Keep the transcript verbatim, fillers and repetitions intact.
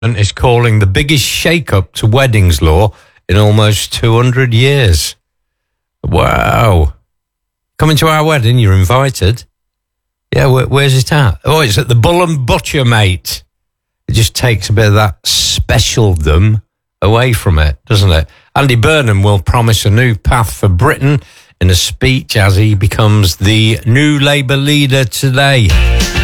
is calling the biggest shake-up to weddings law in almost two hundred years. Wow. Coming to our wedding, you're invited. Yeah, where, where's it at? Oh, it's at the Bull and Butcher, mate. It just takes a bit of that specialdom away from it, doesn't it? Andy Burnham will promise a new path for Britain in a speech as he becomes the new Labour leader today.